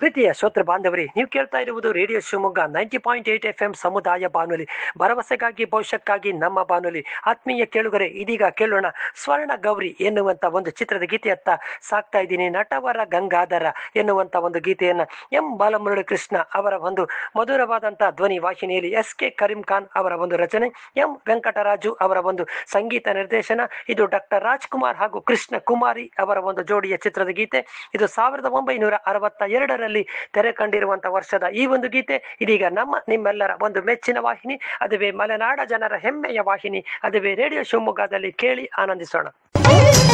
ಪ್ರೀತಿಯ ಶ್ರೋತೃ ಬಾಂಧವರೇ, ನೀವು ಕೇಳ್ತಾ ಇರುವುದು ರೇಡಿಯೋ ಶಿವಮೊಗ್ಗ 90.8 FM ಸಮುದಾಯ ಬಾನುಲಿ, ಭರವಸೆಗಾಗಿ ಭವಿಷ್ಯಕ್ಕಾಗಿ ನಮ್ಮ ಬಾನುಲಿ. ಆತ್ಮೀಯ ಕೇಳುಗರೆ, ಇದೀಗ ಕೇಳೋಣ ಸ್ವರ್ಣ ಗೌರಿ ಎನ್ನುವಂತ ಒಂದು ಚಿತ್ರದ ಗೀತೆಯತ್ತ ಸಾಕ್ತಾ ಇದ್ದೀನಿ. ನಟವರ ಗಂಗಾಧರ ಎನ್ನುವಂತ ಒಂದು ಗೀತೆಯನ್ನ ಎಂ ಬಾಲಮುರಳಿ ಕೃಷ್ಣ ಅವರ ಒಂದು ಮಧುರವಾದಂತಹ ಧ್ವನಿ ವಾಹಿನಿಯಲ್ಲಿ SK ಕರೀಂ ಖಾನ್ ಅವರ ಒಂದು ರಚನೆ, ಎಂ ವೆಂಕಟರಾಜು ಅವರ ಒಂದು ಸಂಗೀತ ನಿರ್ದೇಶನ. ಇದು ಡಾಕ್ಟರ್ ರಾಜ್ಕುಮಾರ್ ಹಾಗೂ ಕೃಷ್ಣ ಕುಮಾರಿ ಅವರ ಒಂದು ಜೋಡಿಯ ಚಿತ್ರದ ಗೀತೆ. ಇದು 1962ರಲ್ಲಿ ತೆರೆ ಕಂಡಿರುವಂತಹ ವರ್ಷದ ಈ ಒಂದು ಗೀತೆ ಇದೀಗ ನಿಮ್ಮೆಲ್ಲರ ಒಂದು ಮೆಚ್ಚಿನ ವಾಹಿನಿ, ಅದುವೇ ಮಲೆನಾಡ ಜನರ ಹೆಮ್ಮೆಯ ವಾಹಿನಿ, ಅದುವೇ ರೇಡಿಯೋ ಶಿವಮೊಗ್ಗದಲ್ಲಿ ಕೇಳಿ ಆನಂದಿಸೋಣ.